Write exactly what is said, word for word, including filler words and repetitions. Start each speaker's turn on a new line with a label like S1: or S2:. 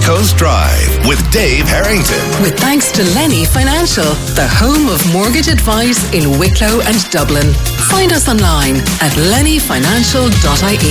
S1: Coast Drive with Dave Harrington.
S2: With thanks to Lenny Financial, the home of mortgage advice in Wicklow and Dublin. Find us online at lenny financial dot I E.